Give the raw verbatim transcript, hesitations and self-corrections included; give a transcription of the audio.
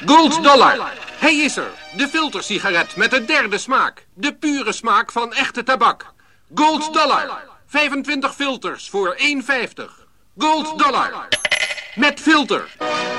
Gold Dollar. Hij is er. De filtersigaret met de derde smaak. De pure smaak van echte tabak. Gold Dollar. vijfentwintig filters voor één vijftig. Gold Dollar. Met filter.